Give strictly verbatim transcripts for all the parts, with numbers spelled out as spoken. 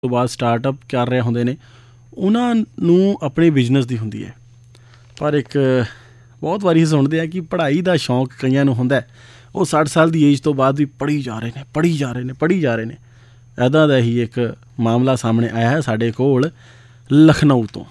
ਤੋਂ ਬਾਅਦ ਸਟਾਰਟਅਪ ਕਰ ਰਹੇ ਹੁੰਦੇ ਨੇ, ਉਹਨਾਂ ਨੂੰ ਆਪਣੇ ਬਿਜ਼ਨਸ ਦੀ ਹੁੰਦੀ ਹੈ। ਪਰ ਇੱਕ ਬਹੁਤ ਵਾਰੀ ਸੁਣਦੇ ਆ ਕਿ ਪੜ੍ਹਾਈ ਦਾ ਸ਼ੌਂਕ ਕਈਆਂ ਨੂੰ ਹੁੰਦਾ, ਉਹ ਸੱਠ ਸਾਲ ਦੀ ਏਜ ਤੋਂ ਬਾਅਦ ਵੀ ਪੜ੍ਹੀ ਜਾ ਰਹੇ ਨੇ ਪੜ੍ਹੀ ਜਾ ਰਹੇ ਨੇ ਪੜ੍ਹੀ ਜਾ ਰਹੇ ਨੇ ਇੱਦਾਂ ਦਾ ਹੀ ਇੱਕ ਮਾਮਲਾ ਸਾਹਮਣੇ ਆਇਆ ਹੈ ਸਾਡੇ ਕੋਲ ਲਖਨਊ ਤੋਂ।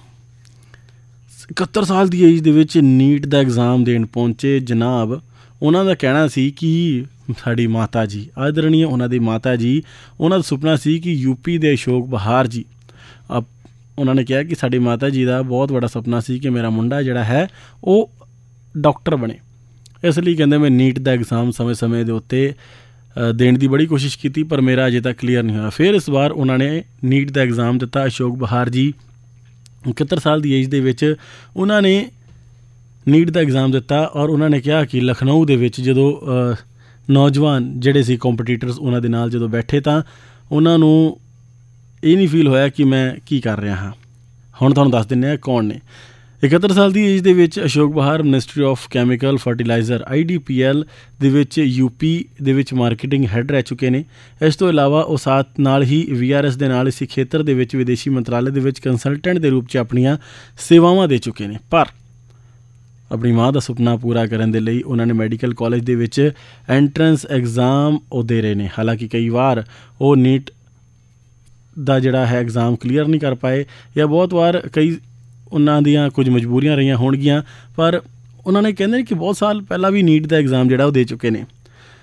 ਇਕਹੱਤਰ ਸਾਲ ਦੀ ਏਜ ਦੇ ਵਿੱਚ ਨੀਟ ਦਾ ਐਗਜ਼ਾਮ ਦੇਣ ਪਹੁੰਚੇ ਜਨਾਬ। ਉਹਨਾਂ ਦਾ ਕਹਿਣਾ ਸੀ ਕਿ ਸਾਡੀ ਮਾਤਾ ਜੀ ਆਦਰਣੀਏ, ਉਹਨਾਂ ਦੀ ਮਾਤਾ ਜੀ, ਉਹਨਾਂ ਦਾ ਸੁਪਨਾ ਸੀ ਕਿ ਯੂਪੀ ਦੇ ਅਸ਼ੋਕ ਬਹਾਰ ਜੀ, ਉਹਨਾਂ ਨੇ ਕਿਹਾ ਕਿ ਸਾਡੀ ਮਾਤਾ ਜੀ ਦਾ ਬਹੁਤ ਵੱਡਾ ਸੁਪਨਾ ਸੀ ਕਿ ਮੇਰਾ ਮੁੰਡਾ ਜਿਹੜਾ ਹੈ ਉਹ ਡਾਕਟਰ ਬਣੇ। ਇਸ ਲਈ ਕਹਿੰਦੇ ਮੈਂ ਨੀਟ ਦਾ ਐਗਜ਼ਾਮ ਸਮੇਂ ਸਮੇਂ ਦੇ ਉੱਤੇ ਦੇਣ ਦੀ ਬੜੀ ਕੋਸ਼ਿਸ਼ ਕੀਤੀ, ਪਰ ਮੇਰਾ ਅਜੇ ਤੱਕ ਕਲੀਅਰ ਨਹੀਂ ਹੋਇਆ। ਫਿਰ ਇਸ ਵਾਰ ਉਹਨਾਂ ਨੇ ਨੀਟ ਦਾ ਐਗਜ਼ਾਮ ਦਿੱਤਾ। ਅਸ਼ੋਕ ਬਹਾਰ ਜੀ ਇਕਹੱਤਰ ਸਾਲ ਦੀ ਏਜ ਦੇ ਵਿੱਚ ਉਹਨਾਂ ਨੇ ਨੀਟ ਦਾ ਐਗਜ਼ਾਮ ਦਿੱਤਾ ਔਰ ਉਹਨਾਂ ਨੇ ਕਿਹਾ ਕਿ ਲਖਨਊ ਦੇ ਵਿੱਚ ਜਦੋਂ ਨੌਜਵਾਨ ਜਿਹੜੇ ਸੀ ਕੰਪੀਟੀਟਰਸ ਉਹਨਾਂ ਦੇ ਨਾਲ ਜਦੋਂ ਬੈਠੇ ਤਾਂ ਉਹਨਾਂ ਨੂੰ ਇਹ ਨਹੀਂ ਫੀਲ ਹੋਇਆ ਕਿ ਮੈਂ ਕੀ ਕਰ ਰਿਹਾ ਹਾਂ। ਹੁਣ ਤੁਹਾਨੂੰ ਦੱਸ ਦਿੰਦੇ ਹਾਂ ਕੌਣ ਨੇ। ਇਕਹੱਤਰ ਸਾਲ ਦੀ ਏਜ ਦੇ ਵਿੱਚ ਅਸ਼ੋਕ ਬਹਾਰ ministry of chemical fertiliser I D P L ਦੇ ਵਿੱਚ ਯੂਪੀ ਦੇ ਵਿੱਚ ਮਾਰਕੀਟਿੰਗ ਹੈੱਡ ਰਹਿ ਚੁੱਕੇ ਨੇ। ਇਸ ਤੋਂ ਇਲਾਵਾ ਉਹ ਸਾਥ ਨਾਲ ਹੀ ਵੀ ਆਰ ਐਸ ਦੇ ਨਾਲ ਇਸੇ ਖੇਤਰ ਦੇ ਵਿੱਚ ਵਿਦੇਸ਼ੀ ਮੰਤਰਾਲੇ ਦੇ ਵਿੱਚ ਕੰਸਲਟੈਂਟ ਦੇ ਰੂਪ 'ਚ ਆਪਣੀਆਂ ਸੇਵਾਵਾਂ ਦੇ ਚੁੱਕੇ ਨੇ। ਪਰ ਆਪਣੀ ਮਾਂ ਦਾ ਸੁਪਨਾ ਪੂਰਾ ਕਰਨ ਦੇ ਲਈ ਉਹਨਾਂ ਨੇ ਮੈਡੀਕਲ ਕਾਲਜ ਦੇ ਵਿੱਚ ਐਂਟਰੈਂਸ ਐਗਜ਼ਾਮ ਉਹ ਦੇ ਰਹੇ ਨੇ। ਹਾਲਾਂਕਿ ਕਈ ਵਾਰ ਉਹ ਨੀਟ ਦਾ ਜਿਹੜਾ ਹੈ ਐਗਜ਼ਾਮ ਕਲੀਅਰ ਨਹੀਂ ਕਰ ਪਾਏ ਜਾਂ ਬਹੁਤ ਵਾਰ ਕਈ ਉਹਨਾਂ ਦੀਆਂ ਕੁਝ ਮਜਬੂਰੀਆਂ ਰਹੀਆਂ ਹੋਣਗੀਆਂ, ਪਰ ਉਹਨਾਂ ਨੇ ਕਹਿੰਦੇ ਕਿ ਬਹੁਤ ਸਾਲ ਪਹਿਲਾਂ ਵੀ ਨੀਟ ਦਾ ਐਗਜ਼ਾਮ ਜਿਹੜਾ ਉਹ ਦੇ ਚੁੱਕੇ ਨੇ।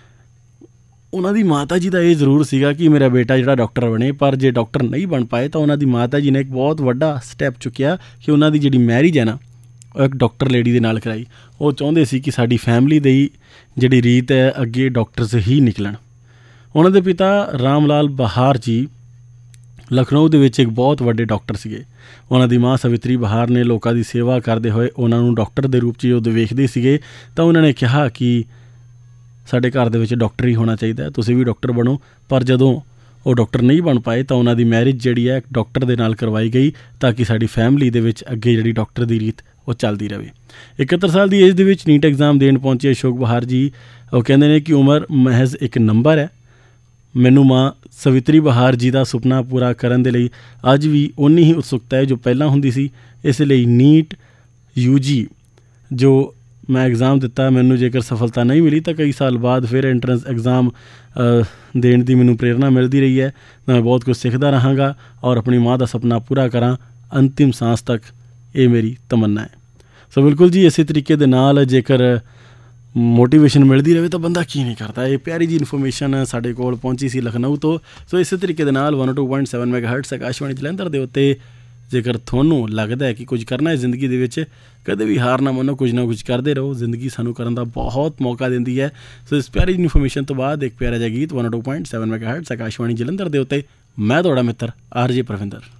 ਉਹਨਾਂ ਦੀ ਮਾਤਾ ਜੀ ਦਾ ਇਹ ਜ਼ਰੂਰ ਸੀਗਾ ਕਿ ਮੇਰਾ ਬੇਟਾ ਜਿਹੜਾ ਡਾਕਟਰ ਬਣੇ, ਪਰ ਜੇ ਡਾਕਟਰ ਨਹੀਂ ਬਣ ਪਾਏ ਤਾਂ ਉਹਨਾਂ ਦੀ ਮਾਤਾ ਜੀ ਨੇ ਇੱਕ ਬਹੁਤ ਵੱਡਾ ਸਟੈਪ ਚੁੱਕਿਆ ਕਿ ਉਹਨਾਂ ਦੀ ਜਿਹੜੀ ਮੈਰਿਜ ਹੈ ਨਾ ਉਹ ਇੱਕ ਡਾਕਟਰ ਲੇਡੀ ਦੇ ਨਾਲ ਕਰਾਈ। ਉਹ ਚਾਹੁੰਦੇ ਸੀ ਕਿ ਸਾਡੀ ਫੈਮਿਲੀ ਦੀ ਜਿਹੜੀ ਰੀਤ ਹੈ ਅੱਗੇ ਡਾਕਟਰਸ ਹੀ ਨਿਕਲਣ। ਉਹਨਾਂ ਦੇ ਪਿਤਾ ਰਾਮ ਲਾਲ ਬਹਾਰ ਜੀ ਲਖਨਊ ਦੇ ਵਿੱਚ ਇੱਕ ਬਹੁਤ ਵੱਡੇ ਡਾਕਟਰ ਸੀਗੇ। ਉਹਨਾਂ ਦੀ ਮਾਂ ਸਵਿਤਰੀ ਬਹਾਰ ਨੇ ਲੋਕਾਂ ਦੀ ਸੇਵਾ ਕਰਦੇ ਹੋਏ ਉਹਨਾਂ ਨੂੰ ਡਾਕਟਰ ਦੇ ਰੂਪ 'ਚ ਜਦੋਂ ਵੇਖਦੇ ਸੀਗੇ ਤਾਂ ਉਹਨਾਂ ਨੇ ਕਿਹਾ ਕਿ ਸਾਡੇ ਘਰ ਦੇ ਵਿੱਚ ਡਾਕਟਰ ਹੀ ਹੋਣਾ ਚਾਹੀਦਾ, ਤੁਸੀਂ ਵੀ ਡਾਕਟਰ ਬਣੋ। ਪਰ ਜਦੋਂ ਉਹ ਡਾਕਟਰ ਨਹੀਂ ਬਣ ਪਾਏ ਤਾਂ ਉਹਨਾਂ ਦੀ ਮੈਰਿਜ ਜਿਹੜੀ ਹੈ ਡਾਕਟਰ ਦੇ ਨਾਲ ਕਰਵਾਈ ਗਈ ਤਾਂ ਕਿ ਸਾਡੀ ਫੈਮਿਲੀ ਦੇ ਵਿੱਚ ਅੱਗੇ ਜਿਹੜੀ ਡਾਕਟਰ ਦੀ ਰੀਤ ਉਹ ਚੱਲਦੀ ਰਹੇ। ਇਕਹੱਤਰ ਸਾਲ ਦੀ ਏਜ ਦੇ ਵਿੱਚ ਨੀਟ ਐਗਜ਼ਾਮ ਦੇਣ ਪਹੁੰਚੇ ਅਸ਼ੋਕ ਬਹਾਰ ਜੀ ਉਹ ਕਹਿੰਦੇ ਨੇ ਕਿ ਉਮਰ ਮਹਿਜ਼ ਇੱਕ ਨੰਬਰ ਹੈ। ਮੈਨੂੰ ਮਾਂ ਸਵਿਤਰੀ ਬਹਾਰ ਜੀ ਦਾ ਸੁਪਨਾ ਪੂਰਾ ਕਰਨ ਦੇ ਲਈ ਅੱਜ ਵੀ ਓਨੀ ਹੀ ਉਤਸੁਕਤਾ ਹੈ ਜੋ ਪਹਿਲਾਂ ਹੁੰਦੀ ਸੀ। ਇਸ ਲਈ ਨੀਟ ਯੂ ਜੀ ਜੋ ਮੈਂ ਐਗਜ਼ਾਮ ਦਿੱਤਾ, ਮੈਨੂੰ ਜੇਕਰ ਸਫਲਤਾ ਨਹੀਂ ਮਿਲੀ ਤਾਂ ਕਈ ਸਾਲ ਬਾਅਦ ਫਿਰ ਐਂਟਰੈਂਸ ਐਗਜ਼ਾਮ ਦੇਣ ਦੀ ਮੈਨੂੰ ਪ੍ਰੇਰਨਾ ਮਿਲਦੀ ਰਹੀ ਹੈ। ਮੈਂ ਬਹੁਤ ਕੁਝ ਸਿੱਖਦਾ ਰਹਾਂਗਾ ਔਰ ਆਪਣੀ ਮਾਂ ਦਾ ਸੁਪਨਾ ਪੂਰਾ ਕਰਾਂ ਅੰਤਿਮ ਸਾਂਸ ਤੱਕ, ਇਹ ਮੇਰੀ ਤਮੰਨਾ ਹੈ। ਸੋ ਬਿਲਕੁਲ ਜੀ, ਇਸੇ ਤਰੀਕੇ ਦੇ ਨਾਲ ਜੇਕਰ ਮੋਟੀਵੇਸ਼ਨ ਮਿਲਦੀ ਰਹੇ ਤਾਂ ਬੰਦਾ ਕੀ ਨਹੀਂ ਕਰਦਾ। ਇਹ ਪਿਆਰੀ ਜੀ ਇਨਫੋਰਮੇਸ਼ਨ ਸਾਡੇ ਕੋਲ ਪਹੁੰਚੀ ਸੀ ਲਖਨਊ ਤੋਂ। ਸੋ ਇਸੇ ਤਰੀਕੇ ਦੇ ਨਾਲ one two point seven ਮੈਗਾਹਰਟਜ਼ Akashvani Jalandhar ਦੇ ਉੱਤੇ ਜੇਕਰ ਤੁਹਾਨੂੰ ਲੱਗਦਾ ਹੈ ਕਿ ਕੁਝ ਕਰਨਾ ਹੈ ਜ਼ਿੰਦਗੀ ਦੇ ਵਿੱਚ, ਕਦੇ ਵੀ ਹਾਰ ਨਾ ਮੰਨੋ, ਕੁਝ ਨਾ ਕੁਝ ਕਰਦੇ ਰਹੋ। ਜ਼ਿੰਦਗੀ ਸਾਨੂੰ ਕਰਨ ਦਾ ਬਹੁਤ ਮੌਕਾ ਦਿੰਦੀ ਹੈ। ਸੋ ਇਸ ਪਿਆਰੀ ਇਨਫੋਰਮੇਸ਼ਨ ਤੋਂ ਬਾਅਦ ਇੱਕ ਪਿਆਰਾ ਜਿਹਾ ਗੀਤ one two point seven ਮੈਗਾਹਰਟਜ਼ Akashvani Jalandhar ਦੇ ਉੱਤੇ। ਮੈਂ ਤੁਹਾਡਾ ਮਿੱਤਰ ਆਰ ਜੇ ਪ੍ਰਵਿੰਦਰ।